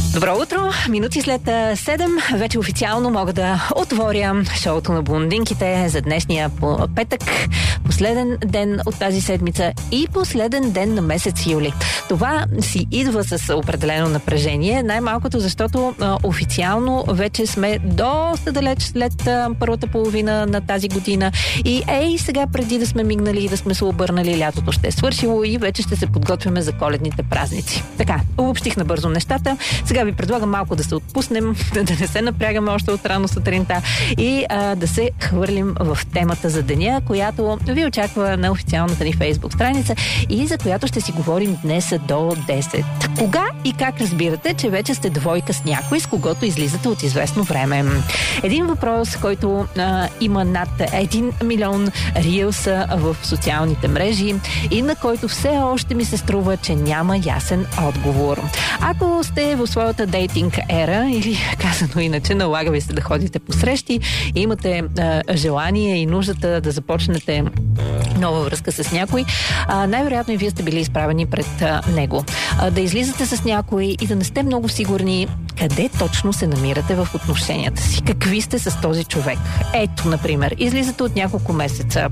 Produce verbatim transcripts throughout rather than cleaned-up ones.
Добро утро! Минути след седем вече официално мога да отворя шоуто на блондинките за днешния петък, последен ден от тази седмица и последен ден на месец юли. Това си идва с определено напрежение, най-малкото защото а, официално вече сме доста далеч след а, първата половина на тази година и ей, сега преди да сме мигнали и да сме се обърнали, лятото ще е свършило и вече ще се подготвяме за коледните празници. Така, обобщих набързо нещата. Сега ви предлагам малко да се отпуснем, да не се напрягаме още от рано сутринта и а, да се хвърлим в темата за деня, която ви очаква на официалната ни Фейсбук страница и за която ще си говорим днес до десет. Кога и как разбирате, че вече сте двойка с някой, с когото излизате от известно време? Един въпрос, който а, има над един милион рилса в социалните мрежи и на който все още ми се струва, че няма ясен отговор. Ако сте в своята дейтинг ера или казано иначе, налага ви се да ходите по срещи и имате а, желание и нуждата да започнете нова връзка с някой, а, най-вероятно и вие сте били изправени пред а, него. А, да излизате с някой и да не сте много сигурни къде точно се намирате в отношенията си. Какви сте с този човек? Ето, например, излизате от няколко месеца,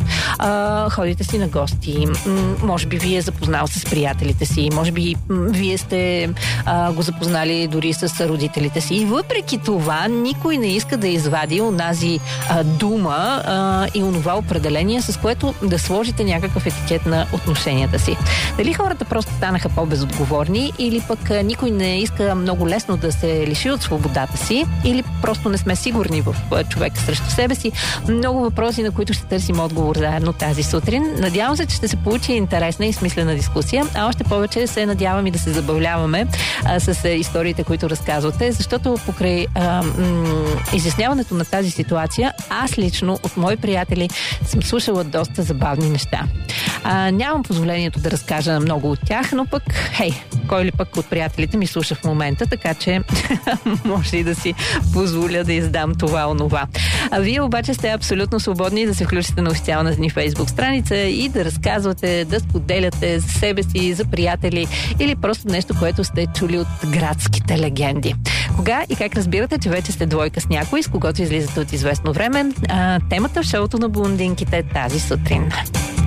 а, ходите си на гости, м- може би вие запознал с приятелите си, може би м- вие сте а, го запознали дори с родителите си. И въпреки това, никой не иска да извади онази а, дума а, и онова определение, с което да сложите някакъв етикет на отношенията си. Дали хората просто станаха по-безотговорни или пък а, никой не иска много лесно да се лиши от свободата си, или просто не сме сигурни в човека срещу себе си. Много въпроси, на които ще търсим отговор заедно тази сутрин. Надявам се, че ще се получи интересна и смислена дискусия, а още повече се надявам и да се забавляваме а, с а, историите, които разказвате, защото покрай а, м- изясняването на тази ситуация, аз лично от мои приятели съм слушала доста забавни неща. А, нямам позволението да разкажа много от тях, но пък, хей, кой ли пък от приятелите ми слуша в момента, така че може и да си позволя да издам това-онова. А вие обаче сте абсолютно свободни да се включите на официалната ни Фейсбук страница и да разказвате, да споделяте за себе си, за приятели или просто нещо, което сте чули от градските легенди. Кога и как разбирате, че вече сте двойка с някой, с когото излизате от известно време? А, темата в шоуто на блондинките тази сутрин.